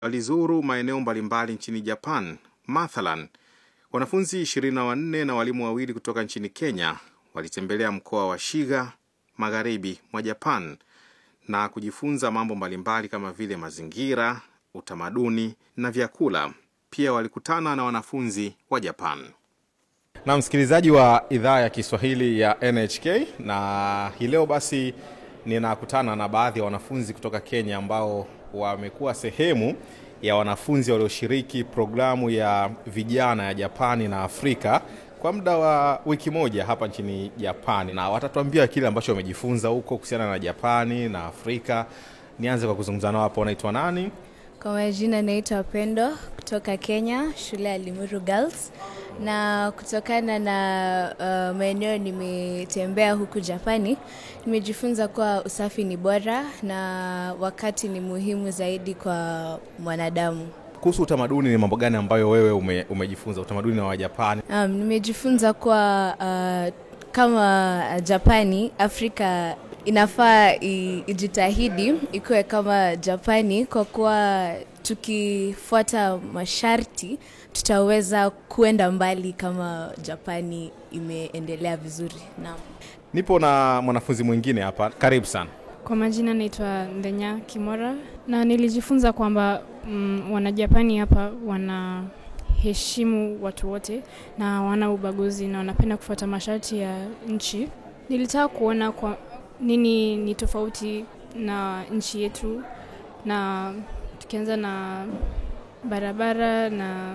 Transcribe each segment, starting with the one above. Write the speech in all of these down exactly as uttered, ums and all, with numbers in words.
walizuru maeneo mbalimbali nchini Japan. Mathalan, wanafunzi ishirini na wanne na walimu wawili kutoka nchini Kenya walitembelea mkoa wa Shiga, magharibi mwa Japan, na kujifunza mambo mbalimbali kama vile mazingira, utamaduni na vyakula. Pia walikutana na wanafunzi wa Japan. Na msikilizaji wa idhaa ya Kiswahili ya N H K, na hii leo basi ninakutana na baadhi ya wanafunzi kutoka Kenya ambao wamekuwa sehemu ya wanafunzi walioshiriki programu ya vijana ya Japani na Afrika kwa muda wa wiki moja hapa nchini Japani, na watatuambia kile ambacho wamejifunza huko kuhusiana na Japani na Afrika. Nianze kwa kuzungumza nao hapo. Unaitwa nani? Kwa majina naitwa Pendo kutoka Kenya, shule ya Limuru Girls. Na kutokana na uh, maeneo nimetembea huku Japani, nimejifunza kuwa usafi ni bora na wakati ni muhimu zaidi kwa mwanadamu. Kuhusu utamaduni, ni mambo gani ambayo wewe ume, umejifunza utamaduni wa Japani? Um, nimejifunza kuwa uh, kama Japani, Afrika inafaa ijitahidi ikuwe kama Japani, kwa kuwa tukifuata masharti tutaweza kuenda mbali kama Japani imeendelea vizuri. Naam. Nipo na mwanafunzi mwingine hapa. Karibu sana. Kwa majina naitwa Ndenya Kimora, na nilijifunza kwamba mm, Wanajapani hapa wanaheshimu watu wote na wana ubaguzi na wanapenda kufuata masharti ya nchi. Nilitaka kuona kwa nini ni tofauti na nchi yetu, na tukianza na barabara na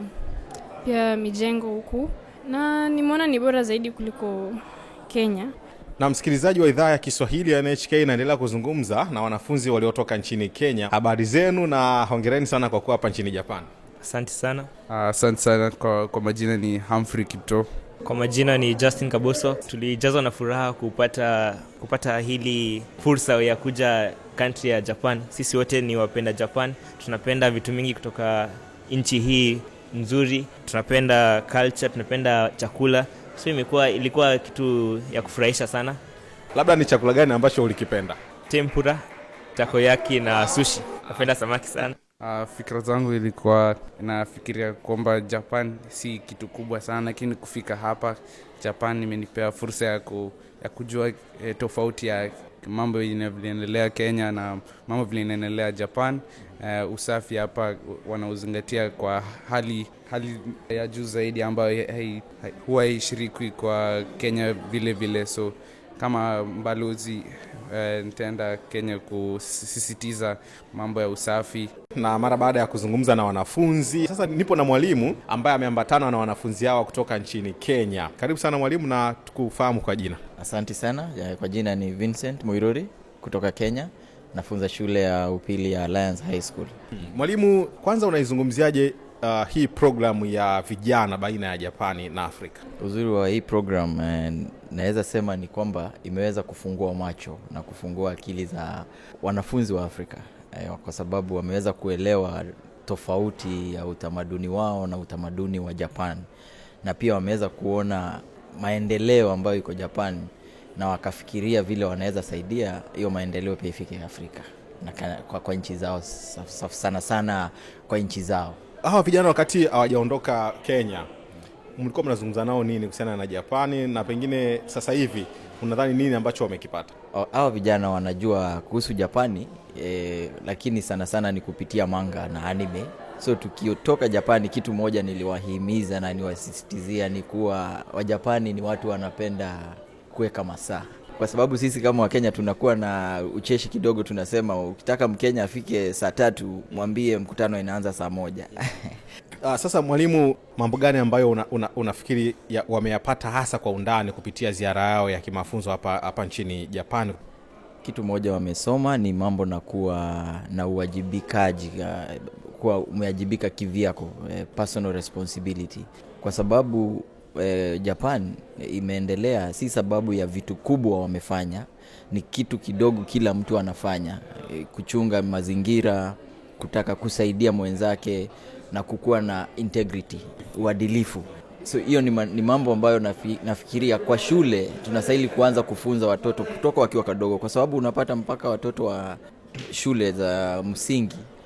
pia mijengo huku, na nimeona ni bora zaidi kuliko Kenya. Na msikilizaji wa idhaa ya Kiswahili ya N H K, naendelea kuzungumza na wanafunzi waliotoka nchini Kenya. Habari zenu na hongereni sana kwa kuwa hapa nchini Japan. Asante sana. Asante uh, sana. Kwa, kwa majina ni Humphrey Kipto. Kwa majina ni Justin Kaboso. Tulijazwa na furaha kupata kupata hili fursa ya kuja country ya Japan. Sisi wote ni wapenda Japan. Tunapenda vitu mingi kutoka nchi hii nzuri. Tunapenda culture, tunapenda chakula. So imekuwa ilikuwa kitu ya kufurahisha sana. Labda ni chakula gani ambacho ulikipenda? Tempura, takoyaki na sushi. Napenda samaki sana. Uh, fikra zangu ilikuwa nafikiria kwamba Japan si kitu kubwa sana, lakini kufika hapa Japan imenipea fursa ya, ku, ya kujua eh, tofauti ya mambo yanavyoendelea Kenya na mambo yanaendelea Japan. Uh, usafi hapa wanauzingatia kwa hali hali ya juu zaidi ambayo hai, hai, huwa haishiriki kwa Kenya vile vile. So kama balozi uh, nitaenda Kenya kusisitiza mambo ya usafi. Na mara baada ya kuzungumza na wanafunzi, sasa nipo na mwalimu ambaye ameambatana na wanafunzi hao kutoka nchini Kenya. Karibu sana mwalimu, na tukufahamu kwa jina. Asante sana. Kwa jina ni Vincent Muiruri kutoka Kenya. Nafunza shule ya upili ya Alliance High School. Hmm. Mwalimu, kwanza unaizungumziaje uh, hii programu ya vijana baina ya Japani na Afrika? Uzuri wa hii program eh, naweza sema ni kwamba imeweza kufungua macho na kufungua akili za wanafunzi wa Afrika, eh, kwa sababu wameweza kuelewa tofauti ya utamaduni wao na utamaduni wa Japan, na pia wameweza kuona maendeleo ambayo iko Japan na wakafikiria vile wanaweza saidia hiyo maendeleo pia ifike Afrika na kwa, kwa nchi zao, sana sana kwa nchi zao. Hawa vijana wakati hawajaondoka Kenya, mlikuwa mnazungumza nao nini kuhusiana na Japani, na pengine sasa hivi unadhani nini ambacho wamekipata? Hawa vijana wanajua kuhusu Japani, e, lakini sana sana ni kupitia manga na anime. So tukiotoka Japani, kitu moja niliwahimiza na niwasisitizia ni kuwa Wajapani ni watu wanapenda kuweka masaa. Kwa sababu sisi kama wa Kenya tunakuwa na ucheshi kidogo, tunasema ukitaka Mkenya afike saa tatu mwambie mkutano inaanza saa moja. Uh, sasa mwalimu, mambo gani ambayo una, una, unafikiri ya, wameyapata hasa kwa undani kupitia ziara yao ya kimafunzo hapa hapa nchini Japan? Kitu moja wamesoma ni mambo na kuwa na uwajibikaji, kuwa umewajibika kivyako, personal responsibility. Kwa sababu eh, Japan imeendelea si sababu ya vitu kubwa wamefanya, ni kitu kidogo kila mtu anafanya, eh, kuchunga mazingira, kutaka kusaidia mwenzake na kukuwa na integrity, uadilifu. So hiyo ni, ma, ni mambo ambayo nafi, nafikiria kwa shule tunastahili kuanza kufunza watoto kutoka wakiwa kadogo, kwa sababu unapata mpaka watoto wa shule za msingi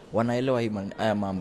wanaelewa hii man- haya mambo.